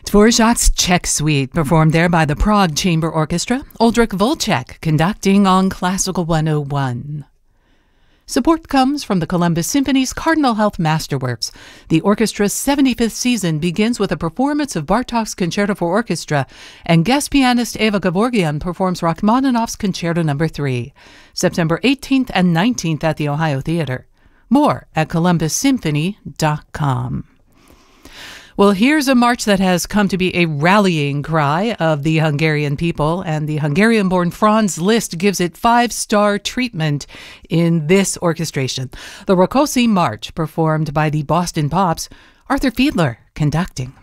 Dvorak's Czech Suite, performed there by the Prague Chamber Orchestra. Oldrich Volchek conducting on Classical 101. Support comes from the Columbus Symphony's Cardinal Health Masterworks. The orchestra's 75th season begins with a performance of Bartók's Concerto for Orchestra, and guest pianist Eva Gevorgyan performs Rachmaninoff's Concerto No. 3, September 18th and 19th at the Ohio Theater. More at columbussymphony.com. Well, here's a march that has come to be a rallying cry of the Hungarian people, and the Hungarian-born Franz Liszt gives it 5-star treatment in this orchestration. The Rákóczi March, performed by the Boston Pops, Arthur Fiedler conducting.